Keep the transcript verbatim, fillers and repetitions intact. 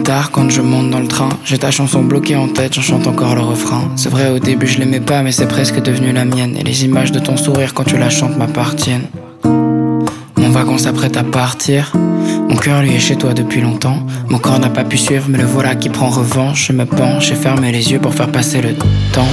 tard quand je monte dans le train. J'ai ta chanson bloquée en tête, j'en chante encore le refrain. C'est vrai au début je l'aimais pas mais c'est presque devenu la mienne. Et les images de ton sourire quand tu la chantes m'appartiennent. Mon wagon s'apprête à partir. Mon cœur lui est chez toi depuis longtemps. Mon corps n'a pas pu suivre mais le voilà qui prend revanche. Je me penche, j'ai fermé les yeux pour faire passer le temps.